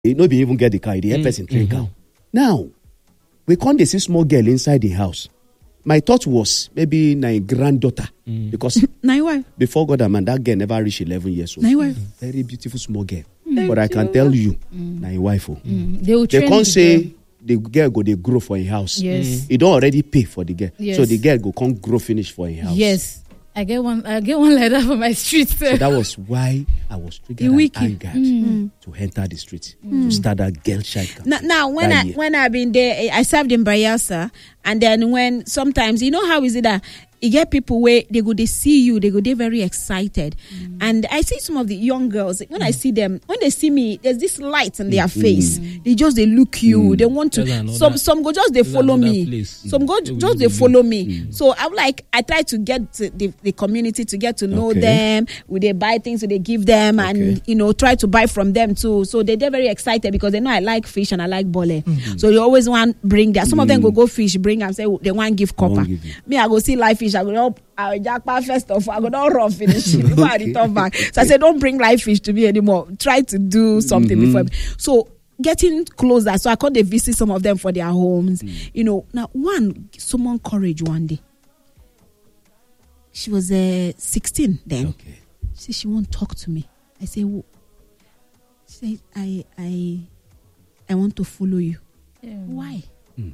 Nobody even get the car. The help person train car. Now, we can't see small girl inside the house. My thought was maybe my granddaughter. Because before God and man, that girl never reached 11 years old. Very beautiful small girl. But I can tell you, my wife. They can't say the girl go they grow for a house. Yes. You don't already pay for the girl. Yes. So the girl go can't grow finish for a house. Yes. I get one like that for my street. So that was why I was triggered and angered to enter the street to start that girl child. Now when I've been there, I served in Bayelsa, and then when sometimes you know how is it that you get people where they see you, they're very excited. And I see some of the young girls, when I see them, when they see me, there's this light in their face. They look you. They want to, some go just, they follow me. Some go just, they follow me. So I'm like, I try to get the community to get to know them. Will they buy things? Will they give them? And, try to buy from them too. So they're very excited because they know I like fish and I like bole. So they always want to bring that. Some of them go fish, bring and say they want to give copper. Me, I go see live fish. I go jackpot first of all. I go not raw finish before I return back. So I said, don't bring live fish to me anymore. Try to do something before. So getting closer. So I called they visit some of them for their homes. Now someone courage one day. She was 16 then. Okay. She said she won't talk to me. I say, who? She said, I want to follow you. Yeah. Why?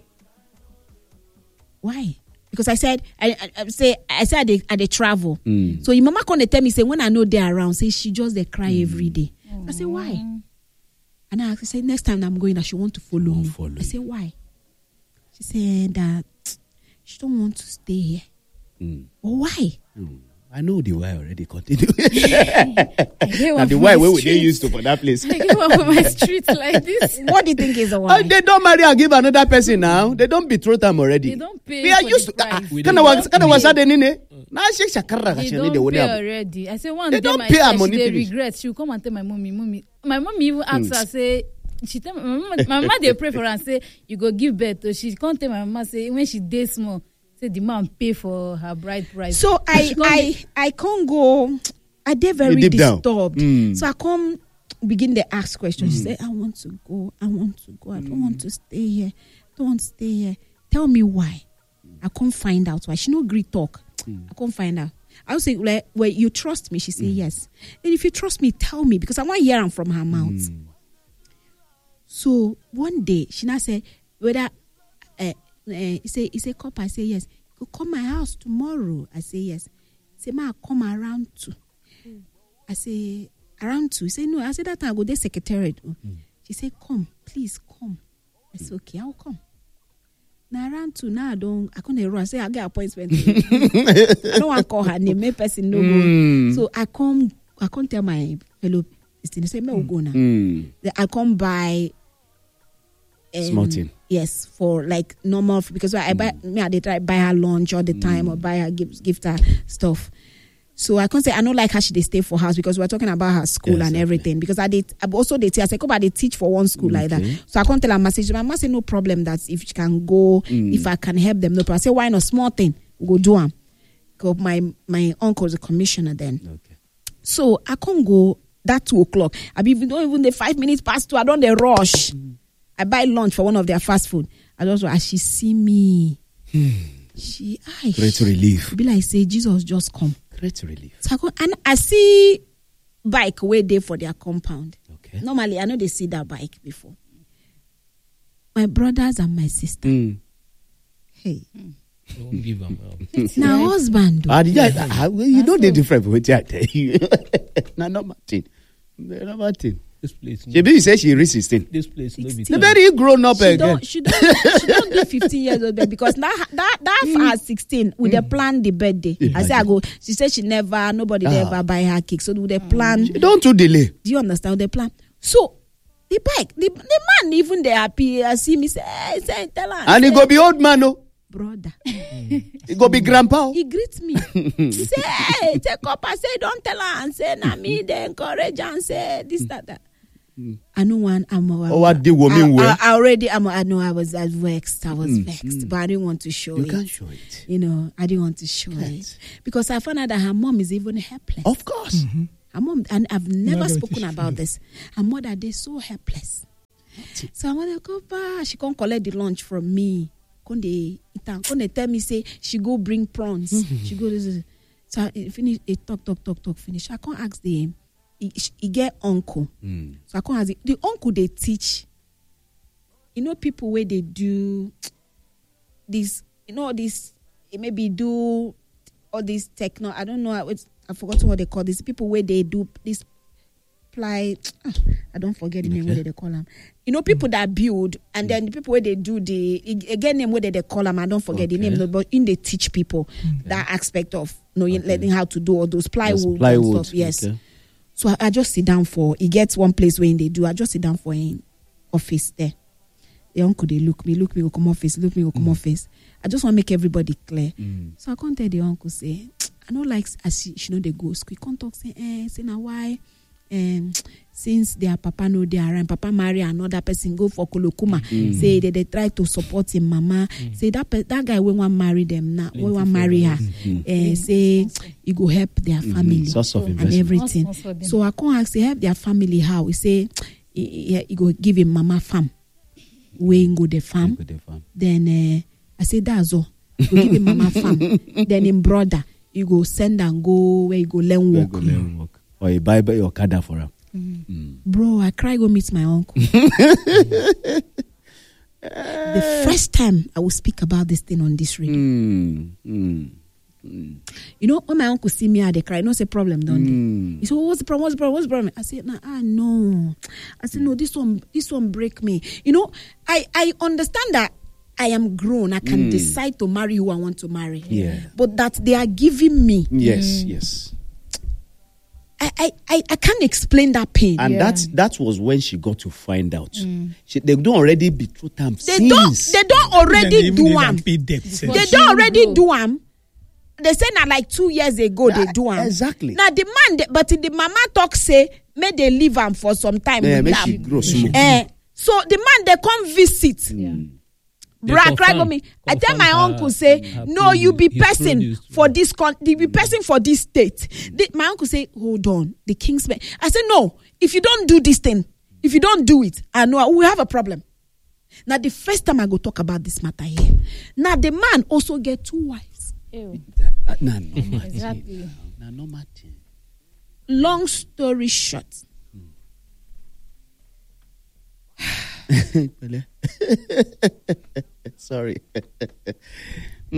Why? Because I said, I said they travel. So your mama come tell me, say, when I know they're around, say she just they cry every day. I say, why? And I said, next time I'm going, she want to follow me. I say, why? She said that she don't want to stay here. Why? I know the why already. Continue. Now the why where would they use to for that place? I give up on my street like this. What do you think is the why? They don't marry and give another person now. They don't betroth them already. They don't pay. We are used to. Kind of was that nene? Now she shakara. They don't pay already. I say one they day don't my pay her child, money. they regret. She'll come and tell my mommy. My mommy even asked her, say, she tell my mama they pray for her and say, you go give birth. So she can't tell my mama, say, when she days small, say the man pay for her bride price. So I can't go. I did very disturbed. So I can't begin to ask questions. She said, I want to go. I don't want to stay here. Tell me why. I can't find out why. She no agree talk. I can't find out. I would say, well, you trust me? She said, yes. And if you trust me, tell me, because I want to hear them from her mouth. So one day, she now said, whether he say, Copper, I say, yes. You come my house tomorrow. I say, yes. He say, ma, come around 2. I say, around 2. He say, no. I say, that time I go there secretariat. She say, come, please come. I say, okay, I'll come. Now around 2, now I can't run. I say, I get appointment. I don't want to call her name. Make person no go. So I can't tell my fellow listener. Say, me will go now. I come by small thing. Yes, for like normal, because I buy they try buy her lunch all the time or buy her gift her stuff. So I can't say I don't like how she they stay for house, because we're talking about her school and everything. Because I also they say come they teach for one school like that. So I can't tell her message. My mama say no problem that if she can go, if I can help them, no problem. I say why not, small thing, go do them. Because my uncle's a commissioner then. Okay. So I can't go that 2 o'clock. I be even the 5 minutes past 2. I don't they rush. I buy lunch for one of their fast food. And also, as she see me, great relief. Be like, say, Jesus just come. Great relief. So I go, and I see bike way there for their compound. Okay. Normally, I know they see that bike before. My brothers and my sister. Hey. Don't give them help. Now, husband. You know the difference with what I tell you. No, Martin. This place. She say she reached 16. This place. The very grown up again. She don't do 15 years old because that 16 with the plan the birthday. I say I go. She said nobody ever buy her cake. So with the plan. She don't too delay. Do you understand the plan? So the bike, the man even they happy. I see me say tell her. And he go be old man, no. Brother. He go be grandpa. He greets me. Say, take up. I say, don't tell her. And say, na me, they encourage and say this, that. I know one. What the woman wear? I know I was vexed. I was vexed, but I didn't want to show it. You can't show it. I didn't want to show it because I found out that her mom is even helpless. Of course. Her mom, and I've never spoken about this. Her mother, they're so helpless. So I want to go back. She can't collect the lunch from me. Can't they tell me say she go bring prawns. She go this. So I finish. Talk. Finish. I can't ask them. He get uncle. So I can't ask the uncle. They teach. You know, people where they do this. You know this. Maybe do all this techno. I don't know. I forgot what they call this. People where they do this. I don't forget the name where they call them. You know, people that build, and then the people where they do again name where they call them. I don't forget the name, but in they teach people that aspect of knowing, learning how to do all those plywood and stuff. Yes. Okay. So I just sit down for. He gets one place where they do. I just sit down for an office there. The uncle they look me, go come office, look me, go come office. I just want to make everybody clear. So I can't tell the uncle say, I know like as she know they go school. He can't talk say now why. Since their papa know they are and papa marry another person go for kolokuma. Say they try to support him mama. Say that guy we want marry them now. We want marry her. Say he go help their family and everything. So I can't ask say help their family how. He say he go give him mama farm. We go the farm. Then I say that's all. Go give him mama farm. Then him brother you go send and go where you go learn work. Or you buy your Okada for him. Bro, I cry go meet my uncle. The first time I will speak about this thing on this radio. You know, when my uncle see me, they cry. No, say problem, don't they? He said, what's the problem? I said, no. I said, no, this one break me. You know, I understand that I am grown. I can decide to marry who I want to marry. Yeah. But that they are giving me. Yes. I can't explain that pain. And that was when she got to find out. They don't already betroth them. They don't already do them. They don't already do them. They say now like 2 years ago they do them. Exactly. Now the man, but the mama talk say, may they leave them for some time. Make she grow smooth. So the man they come visit. Bro, I cry on me. I tell my uncle say, no, you be person for this you be person for this state. My uncle say, hold on, the Kingsman. I said, no, if you don't do this thing, if you don't do it, I know we have a problem. Now the first time I go talk about this matter here. Now the man also get 2 wives. Exactly. Long story short. Sorry. I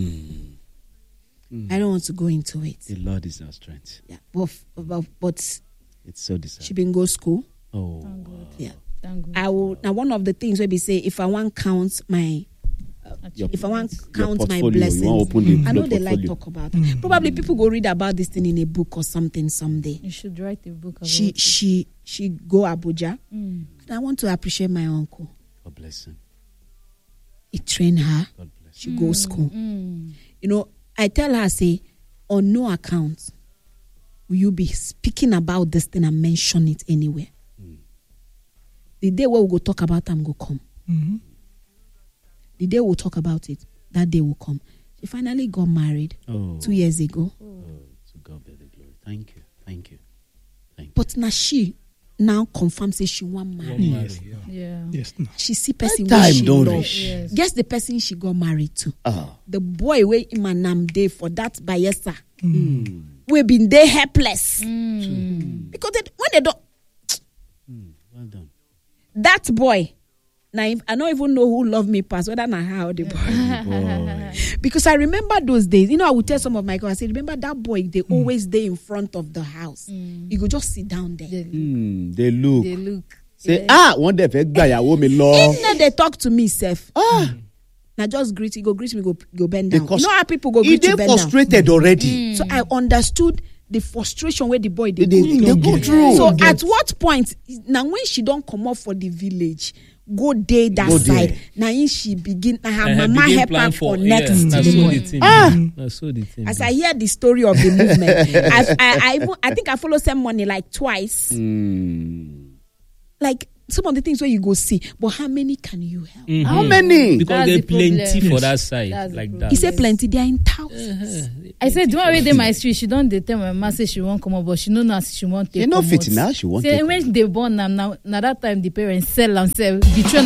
don't want to go into it. The Lord is our strength. Yeah, but it's so disheartening. She been go school. Oh, yeah. I will now. One of the things where we say, if I want count my, if I want count my blessings, I know they like talk about it. Probably people go read about this thing in a book or something someday. You should write a book about it. She go Abuja. And I want to appreciate my uncle. God bless him. He trained her. God bless she go school. You know, I tell her, say, on no account will you be speaking about this thing and mention it anywhere. The day where we go talk about them go come. The day we'll talk about it, that day will come. She finally got married 2 years ago. To God be the glory. Thank you. But now she confirms say she want marry. Yes. She see person where she love. Yes. Guess the person she got married to. The boy where Imanam day for that Bayesa. We been there helpless. Because when they don't well done. That boy. Now, I don't even know who loved me past, whether or how the boy. Because I remember those days. You know, I would tell some of my girls, I say, remember that boy, they always there in front of the house. You go just sit down there. They look. Say, one day, they talk to me, Seth. Now just greet me, go bend down. Because you know how people go greet you bend down. They're frustrated already. So I understood the frustration where the boy they go through. So at what point, now when she don't come up for the village, go there that side. Now she begin. Her mama help her connect to the boy. As I hear the story of the movement, I think I follow some money like twice. Like some of the things where you go see, but how many can you help? How many? Because there plenty for that side like that. He said plenty. They are in thousands. I said the one wey dey my street, she don dey tell my mama say she wan come up, but she no know as she wan take She no fit now, she wan say take. when they born am, na that time the parents sell am, betray